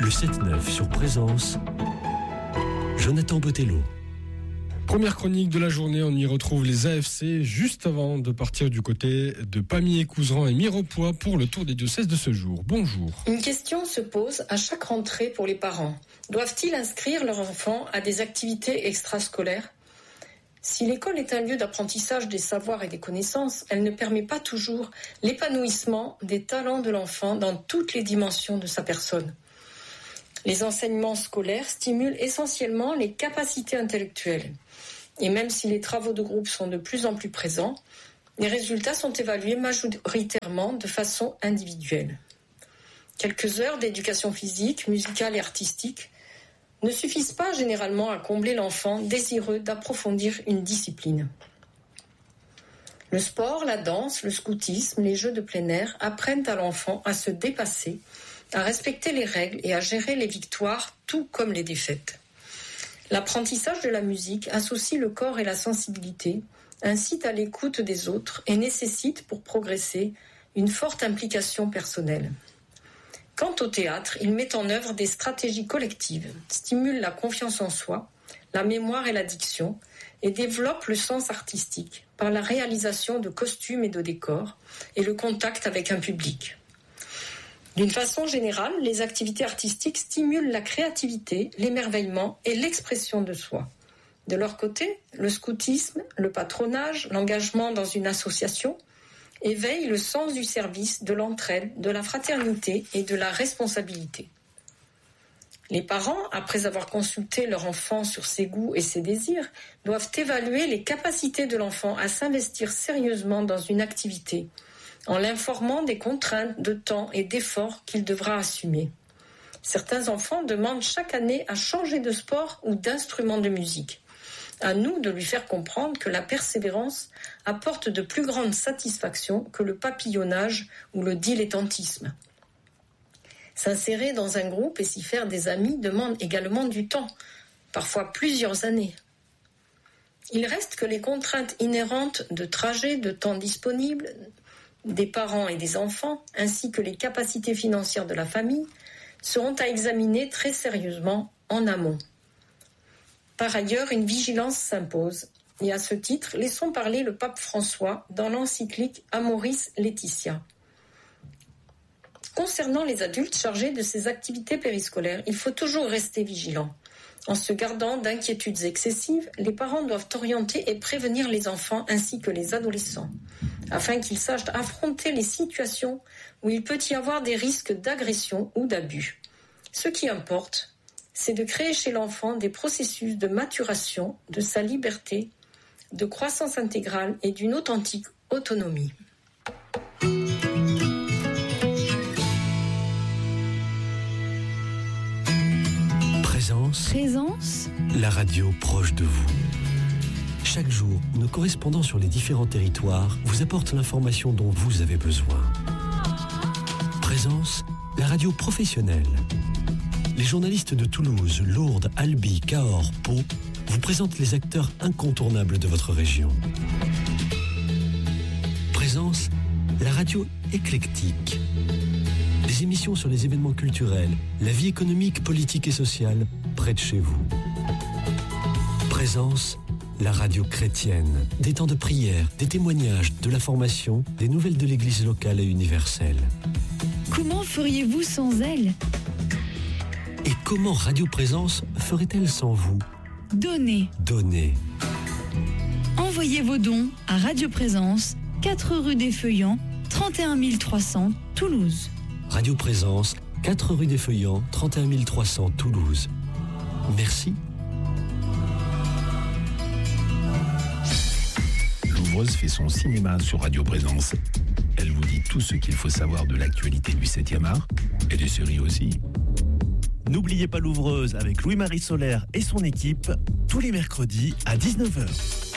Le 7-9 sur Présence, Jonathan Botello. Première chronique de la journée, on y retrouve les AFC juste avant de partir du côté de Pamiers, Couserans et Mirepoix pour le tour des diocèses de ce jour. Bonjour. Une question se pose à chaque rentrée pour les parents. Doivent-ils inscrire leurs enfants à des activités extrascolaires ? Si l'école est un lieu d'apprentissage des savoirs et des connaissances, elle ne permet pas toujours l'épanouissement des talents de l'enfant dans toutes les dimensions de sa personne. Les enseignements scolaires stimulent essentiellement les capacités intellectuelles. Et même si les travaux de groupe sont de plus en plus présents, les résultats sont évalués majoritairement de façon individuelle. Quelques heures d'éducation physique, musicale et artistique ne suffisent pas généralement à combler l'enfant désireux d'approfondir une discipline. Le sport, la danse, le scoutisme, les jeux de plein air apprennent à l'enfant à se dépasser, à respecter les règles et à gérer les victoires tout comme les défaites. L'apprentissage de la musique associe le corps et la sensibilité, incite à l'écoute des autres et nécessite pour progresser une forte implication personnelle. Quant au théâtre, il met en œuvre des stratégies collectives, stimule la confiance en soi, la mémoire et la diction et développe le sens artistique par la réalisation de costumes et de décors et le contact avec un public. D'une façon générale, les activités artistiques stimulent la créativité, l'émerveillement et l'expression de soi. De leur côté, le scoutisme, le patronage, l'engagement dans une association éveillent le sens du service, de l'entraide, de la fraternité et de la responsabilité. Les parents, après avoir consulté leur enfant sur ses goûts et ses désirs, doivent évaluer les capacités de l'enfant à s'investir sérieusement dans une activité, en l'informant des contraintes de temps et d'efforts qu'il devra assumer. Certains enfants demandent chaque année à changer de sport ou d'instrument de musique. À nous de lui faire comprendre que la persévérance apporte de plus grandes satisfactions que le papillonnage ou le dilettantisme. S'insérer dans un groupe et s'y faire des amis demande également du temps, parfois plusieurs années. Il reste que les contraintes inhérentes de trajet, de temps disponible, des parents et des enfants, ainsi que les capacités financières de la famille, seront à examiner très sérieusement en amont. Par ailleurs, une vigilance s'impose, et à ce titre, laissons parler le pape François dans l'encyclique Amoris Laetitia. Concernant les adultes chargés de ces activités périscolaires, il faut toujours rester vigilant. En se gardant d'inquiétudes excessives, les parents doivent orienter et prévenir les enfants ainsi que les adolescents, afin qu'ils sachent affronter les situations où il peut y avoir des risques d'agression ou d'abus. Ce qui importe, c'est de créer chez l'enfant des processus de maturation de sa liberté, de croissance intégrale et d'une authentique autonomie. Présence, la radio proche de vous. Chaque jour, nos correspondants sur les différents territoires vous apportent l'information dont vous avez besoin. Présence, la radio professionnelle. Les journalistes de Toulouse, Lourdes, Albi, Cahors, Pau vous présentent les acteurs incontournables de votre région. Présence, la radio éclectique. Des émissions sur les événements culturels, la vie économique, politique et sociale près de chez vous. Présence, la radio chrétienne. Des temps de prière, des témoignages, de la formation, des nouvelles de l'église locale et universelle. Comment feriez-vous sans elle ? Et comment Radio Présence ferait-elle sans vous ? Donnez. Envoyez vos dons à Radio Présence, 4 rue des Feuillants, 31 300, Toulouse. Radio Présence, 4 rue des Feuillants, 31 300, Toulouse. Merci. L'ouvreuse fait son cinéma sur Radio Présence. Elle vous dit tout ce qu'il faut savoir de l'actualité du 7e art et des séries aussi. N'oubliez pas l'ouvreuse avec Louis-Marie Solaire et son équipe, tous les mercredis à 19h.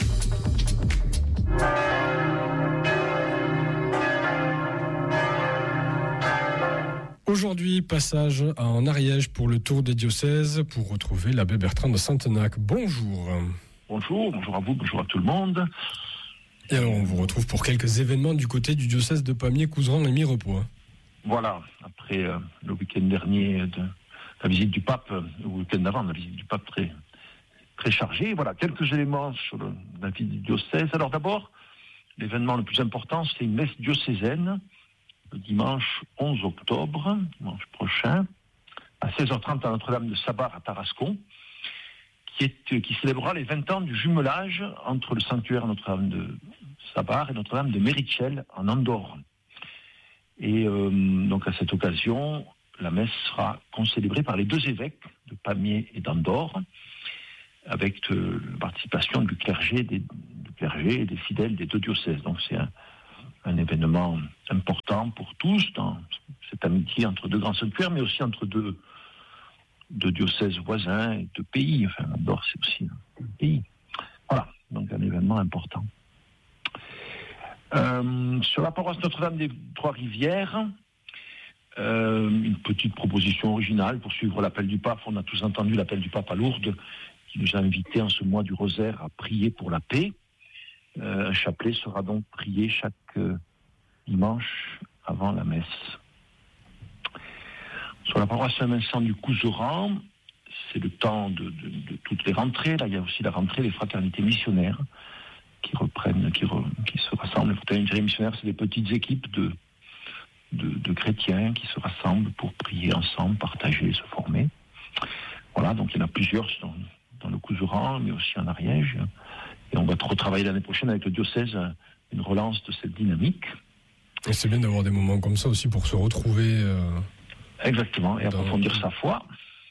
Aujourd'hui, passage en Ariège pour le tour des diocèses pour retrouver l'abbé Bertrand de Santenac. Bonjour. Bonjour à vous, bonjour à tout le monde. Et alors, on vous retrouve pour quelques événements du côté du diocèse de Pamiers, Couserans et Mirepoix. Voilà, après le week-end dernier la visite du pape, le week-end d'avant, la visite du pape très, très chargée. Voilà, quelques éléments sur la vie du diocèse. Alors d'abord, l'événement le plus important, c'est une messe diocésaine, le dimanche 11 octobre, dimanche prochain, à 16h30 à Notre-Dame de Sabar à Tarascon, qui célébrera les 20 ans du jumelage entre le sanctuaire Notre-Dame de Sabar et Notre-Dame de Mérichel en Andorre. Et donc à cette occasion, la messe sera concélébrée par les deux évêques de Pamiers et d'Andorre, avec la participation du clergé et des fidèles des deux diocèses. Donc c'est un événement important pour tous dans cette amitié entre deux grands sanctuaires, mais aussi entre deux diocèses voisins et deux pays. Enfin, Andorre, c'est aussi un pays. Voilà, donc un événement important. Sur la paroisse Notre-Dame des Trois-Rivières, une petite proposition originale pour suivre l'appel du pape. On a tous entendu l'appel du pape à Lourdes, qui nous a invités en ce mois du rosaire à prier pour la paix. Un chapelet sera donc prié chaque dimanche avant la messe. Sur la paroisse Saint-Vincent du Couserans, c'est le temps de toutes les rentrées. Là, il y a aussi la rentrée des fraternités missionnaires qui se rassemblent. Les fraternités missionnaires, c'est des petites équipes de chrétiens qui se rassemblent pour prier ensemble, partager, se former. Voilà, donc il y en a plusieurs dans le Couserans, mais aussi en Ariège. Et on va retravailler l'année prochaine avec le diocèse une relance de cette dynamique. Et c'est bien d'avoir des moments comme ça aussi pour se retrouver. Exactement, et approfondir sa foi.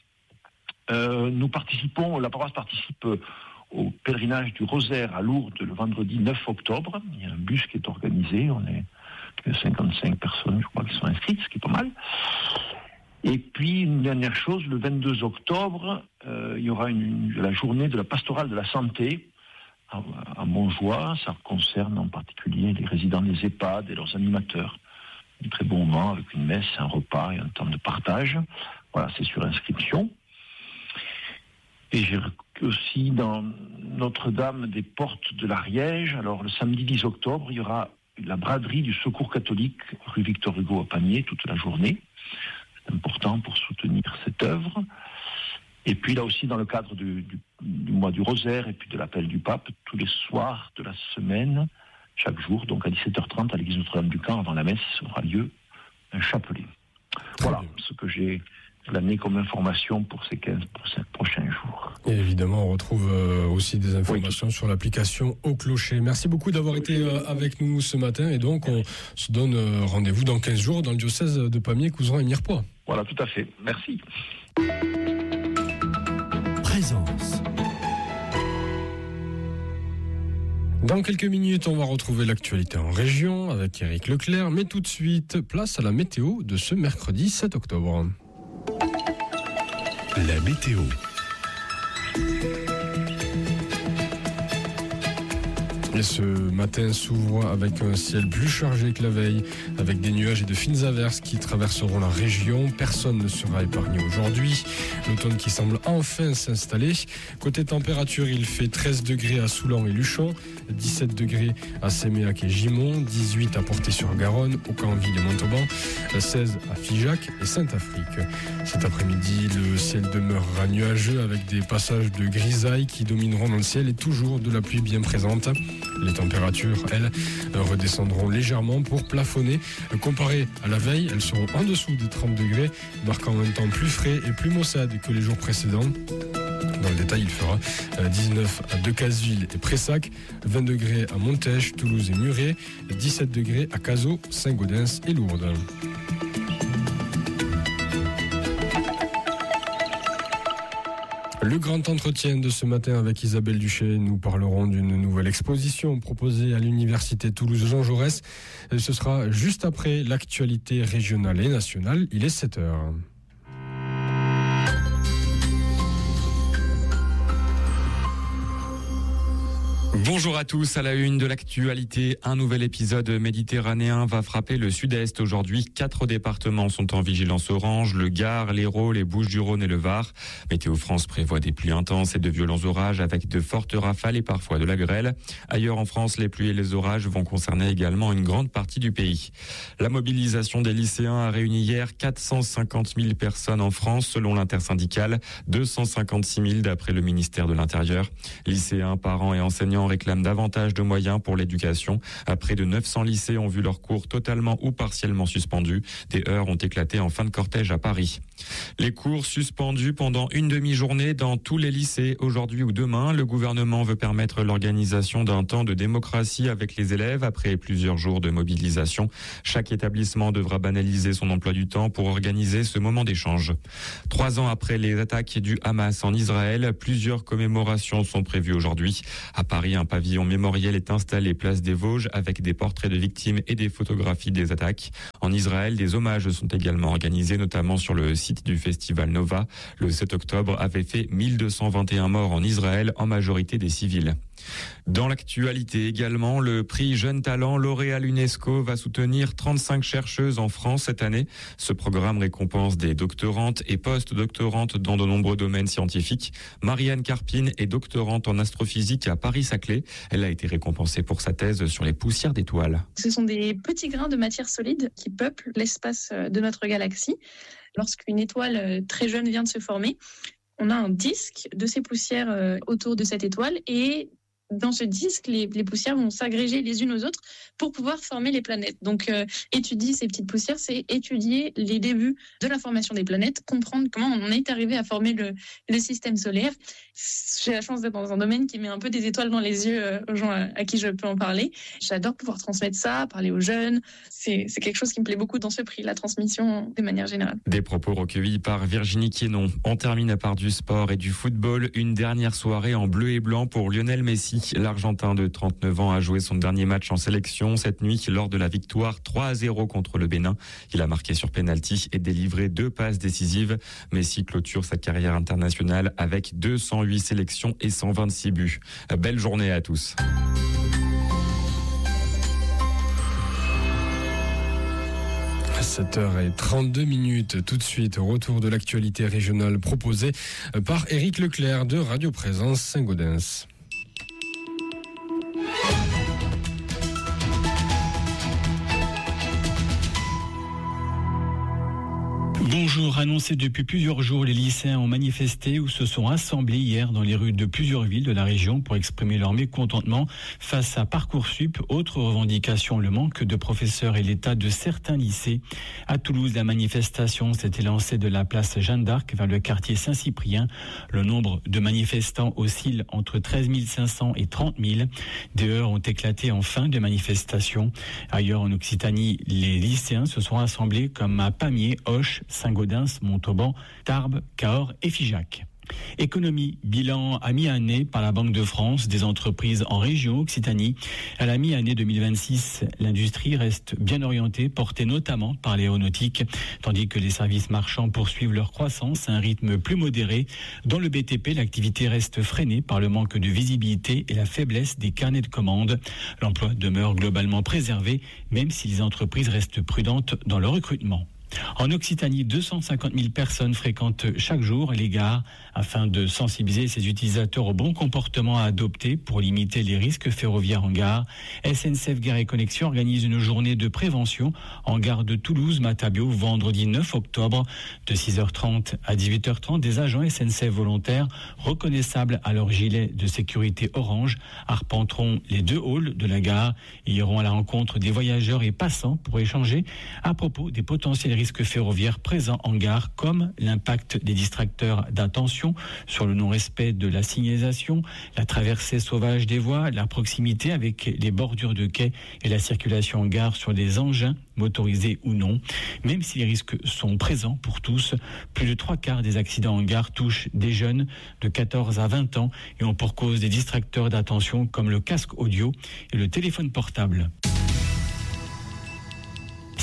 La paroisse participe au pèlerinage du Rosaire à Lourdes le vendredi 9 octobre. Il y a un bus qui est organisé, on est 55 personnes, je crois, qui sont inscrites, ce qui est pas mal. Et puis, une dernière chose, le 22 octobre, il y aura la journée de la pastorale de la santé à Montjoie. Ça concerne en particulier les résidents des EHPAD et leurs animateurs. Un très bon moment avec une messe, un repas et un temps de partage. Voilà, c'est sur inscription. Et j'ai aussi dans Notre-Dame des Portes de l'Ariège, alors le samedi 10 octobre, il y aura la braderie du Secours catholique rue Victor Hugo à Pamiers toute la journée. C'est important pour soutenir cette œuvre. Et puis là aussi, dans le cadre du mois du rosaire et puis de l'appel du pape, tous les soirs de la semaine, chaque jour, donc à 17h30 à l'église Notre-Dame du Camp, avant la messe, aura lieu un chapelet. Voilà ce que j'ai glané comme information pour ces prochains jours. Et évidemment, on retrouve aussi des informations sur l'application Au Clocher. Merci beaucoup d'avoir été avec nous ce matin. Et donc, on se donne rendez-vous dans 15 jours dans le diocèse de Pamiers, Couserans et Mirepoix. Voilà, tout à fait. Merci. Présence. Dans quelques minutes, on va retrouver l'actualité en région avec Éric Leclerc. Mais tout de suite, place à la météo de ce mercredi 7 octobre. La météo. Et ce matin s'ouvre avec un ciel plus chargé que la veille, avec des nuages et de fines averses qui traverseront la région. Personne ne sera épargné aujourd'hui. L'automne qui semble enfin s'installer. Côté température, il fait 13 degrés à Soulan et Luchon, 17 degrés à Séméac et Gimont, 18 à Portée-sur-Garonne, au Canville et Montauban, 16 à Figeac et Saint-Afrique. Cet après-midi, le ciel demeurera nuageux avec des passages de grisaille qui domineront dans le ciel et toujours de la pluie bien présente. Les températures, elles, redescendront légèrement pour plafonner. Comparées à la veille, elles seront en dessous des 30 degrés, marquant un temps plus frais et plus maussade que les jours précédents. Dans le détail, il fera 19 à Decazeville et Pressac, 20 degrés à Montèche, Toulouse et Muret, 17 degrés à Cazaux, Saint-Gaudens et Lourdes. Le grand entretien de ce matin avec Isabelle Duché, nous parlerons d'une nouvelle exposition proposée à l'université Toulouse Jean Jaurès. Ce sera juste après l'actualité régionale et nationale. Il est 7h. Bonjour à tous, à la une de l'actualité, un nouvel épisode méditerranéen va frapper le sud-est. Aujourd'hui, 4 départements sont en vigilance orange, le Gard, l'Hérault, les Bouches-du-Rhône et le Var. Météo France prévoit des pluies intenses et de violents orages avec de fortes rafales et parfois de la grêle. Ailleurs en France, les pluies et les orages vont concerner également une grande partie du pays. La mobilisation des lycéens a réuni hier 450 000 personnes en France selon l'intersyndicale, 256 000 d'après le ministère de l'Intérieur. Lycéens, parents et enseignants réclament davantage de moyens pour l'éducation. Près de 900 lycées ont vu leurs cours totalement ou partiellement suspendus. Des heurts ont éclaté en fin de cortège à Paris. Les cours suspendus pendant une demi-journée dans tous les lycées aujourd'hui ou demain. Le gouvernement veut permettre l'organisation d'un temps de démocratie avec les élèves après plusieurs jours de mobilisation. Chaque établissement devra banaliser son emploi du temps pour organiser ce moment d'échange. 3 ans après les attaques du Hamas en Israël, plusieurs commémorations sont prévues aujourd'hui. À Paris, un pavillon mémoriel est installé place des Vosges avec des portraits de victimes et des photographies des attaques. En Israël, des hommages sont également organisés, notamment sur le site du festival Nova. Le 7 octobre avait fait 1221 morts en Israël, en majorité des civils. Dans l'actualité également, le prix Jeunes Talents lauréat l'UNESCO va soutenir 35 chercheuses en France cette année. Ce programme récompense des doctorantes et post-doctorantes dans de nombreux domaines scientifiques. Marianne Carpine est doctorante en astrophysique à Paris-Saclay. Elle a été récompensée pour sa thèse sur les poussières d'étoiles. Ce sont des petits grains de matière solide qui peuplent l'espace de notre galaxie. Lorsqu'une étoile très jeune vient de se former, on a un disque de ces poussières autour de cette étoile et dans ce disque, les poussières vont s'agréger les unes aux autres pour pouvoir former les planètes. Donc, étudier ces petites poussières, c'est étudier les débuts de la formation des planètes, comprendre comment on est arrivé à former le système solaire. J'ai la chance d'être dans un domaine qui met un peu des étoiles dans les yeux aux gens à qui je peux en parler. J'adore pouvoir transmettre ça, parler aux jeunes. C'est quelque chose qui me plaît beaucoup dans ce prix, la transmission de manière générale. Des propos recueillis par Virginie Quénon. On termine par du sport et du football. Une dernière soirée en bleu et blanc pour Lionel Messi. L'Argentin de 39 ans a joué son dernier match en sélection cette nuit lors de la victoire 3-0 contre le Bénin. Il a marqué sur pénalty et délivré 2 passes décisives. Messi clôture sa carrière internationale avec 208 sélections et 126 buts. Belle journée à tous. À 7h32, tout de suite, retour de l'actualité régionale proposée par Éric Leclerc de Radio Présence Saint-Gaudens. Bonjour, annoncé depuis plusieurs jours, les lycéens ont manifesté ou se sont rassemblés hier dans les rues de plusieurs villes de la région pour exprimer leur mécontentement face à Parcoursup. Autre revendication, le manque de professeurs et l'état de certains lycées. À Toulouse, la manifestation s'était lancée de la place Jeanne d'Arc vers le quartier Saint-Cyprien. Le nombre de manifestants oscille entre 13 500 et 30 000. Des heurts ont éclaté en fin de manifestation. Ailleurs en Occitanie, les lycéens se sont rassemblés comme à Pamiers, Auch, Saint-Gaudens, Montauban, Tarbes, Cahors et Figeac. Économie, bilan à mi-année par la Banque de France des entreprises en région Occitanie. À la mi-année 2026, l'industrie reste bien orientée, portée notamment par l'aéronautique, tandis que les services marchands poursuivent leur croissance à un rythme plus modéré. Dans le BTP, l'activité reste freinée par le manque de visibilité et la faiblesse des carnets de commandes. L'emploi demeure globalement préservé, même si les entreprises restent prudentes dans le recrutement. En Occitanie, 250 000 personnes fréquentent chaque jour les gares afin de sensibiliser ses utilisateurs au bon comportement à adopter pour limiter les risques ferroviaires en gare. SNCF Gare et Connexion organise une journée de prévention en gare de Toulouse-Matabio vendredi 9 octobre de 6h30 à 18h30. Des agents SNCF volontaires reconnaissables à leur gilet de sécurité orange arpenteront les 2 halls de la gare et iront à la rencontre des voyageurs et passants pour échanger à propos des potentiels risques ferroviaires présents en gare, comme l'impact des distracteurs d'attention sur le non-respect de la signalisation, la traversée sauvage des voies, la proximité avec les bordures de quais et la circulation en gare sur des engins motorisés ou non. Même si les risques sont présents pour tous, plus de 3/4 des accidents en gare touchent des jeunes de 14 à 20 ans et ont pour cause des distracteurs d'attention comme le casque audio et le téléphone portable.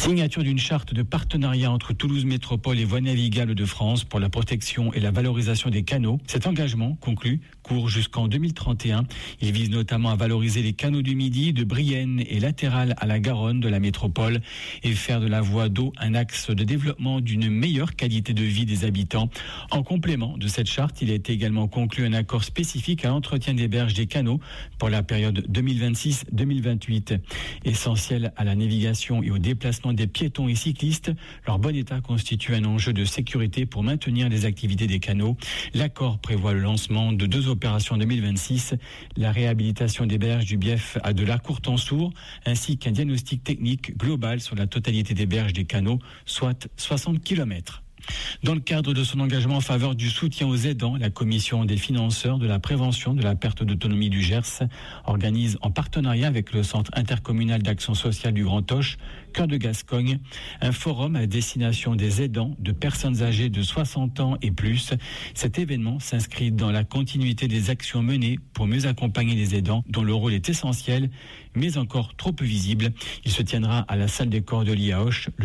Signature d'une charte de partenariat entre Toulouse Métropole et Voies navigables de France pour la protection et la valorisation des canaux. Cet engagement, conclu, court jusqu'en 2031. Il vise notamment à valoriser les canaux du Midi, de Brienne et latérales à la Garonne de la métropole et faire de la voie d'eau un axe de développement d'une meilleure qualité de vie des habitants. En complément de cette charte, il a été également conclu un accord spécifique à l'entretien des berges des canaux pour la période 2026-2028. Essentiel à la navigation et au déplacement des piétons et cyclistes, leur bon état constitue un enjeu de sécurité pour maintenir les activités des canaux. L'accord prévoit le lancement de 2 opérations en 2026, la réhabilitation des berges du Bief à de la Courtansour, ainsi qu'un diagnostic technique global sur la totalité des berges des canaux, soit 60 km. Dans le cadre de son engagement en faveur du soutien aux aidants, la commission des financeurs de la prévention de la perte d'autonomie du Gers organise en partenariat avec le Centre intercommunal d'action sociale du Grand Auch, Cœur de Gascogne, un forum à destination des aidants de personnes âgées de 60 ans et plus. Cet événement s'inscrit dans la continuité des actions menées pour mieux accompagner les aidants dont le rôle est essentiel, mais encore trop peu visible. Il se tiendra à la salle des Cordeliers à Auch